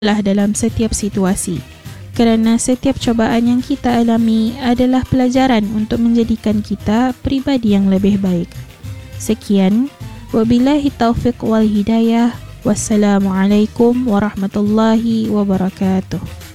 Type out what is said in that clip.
dalam setiap situasi, kerana setiap cubaan yang kita alami adalah pelajaran untuk menjadikan kita pribadi yang lebih baik. Sekian, wabillahi taufiq wal hidayah. Wassalamualaikum warahmatullahi wabarakatuh.